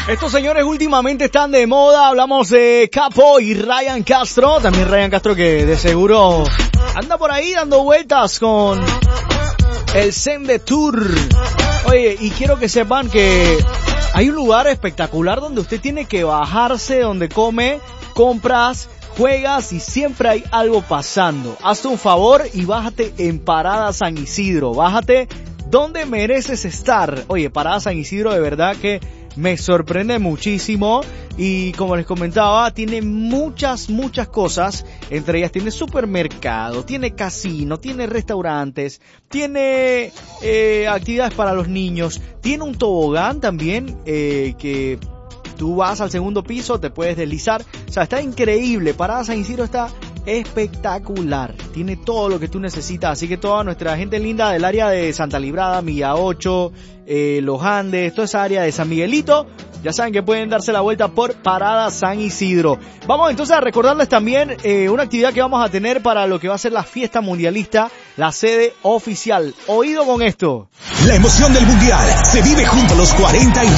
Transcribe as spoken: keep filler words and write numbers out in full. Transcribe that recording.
Estos señores últimamente están de moda. Hablamos de Capo y Ryan Castro. También Ryan Castro, que de seguro anda por ahí dando vueltas con el Sende Tour. Oye, y quiero que sepan que hay un lugar espectacular donde usted tiene que bajarse, donde come, compras, juegas y siempre hay algo pasando. Hazte un favor y bájate en Parada San Isidro. Bájate donde mereces estar. Oye, Parada San Isidro de verdad que me sorprende muchísimo y como les comentaba, tiene muchas, muchas cosas. Entre ellas tiene supermercado, tiene casino, tiene restaurantes, tiene eh, actividades para los niños, tiene un tobogán también eh, que tú vas al segundo piso, te puedes deslizar. O sea, está increíble. Parada San Isidro está espectacular. Tiene todo lo que tú necesitas. Así que toda nuestra gente linda del área de Santa Librada, Milla ocho, eh, Los Andes, toda esa área de San Miguelito, ya saben que pueden darse la vuelta por Parada San Isidro. Vamos entonces a recordarles también eh, una actividad que vamos a tener para lo que va a ser la fiesta mundialista, la sede oficial. Oído con esto. La emoción del mundial se vive junto a los cuarenta y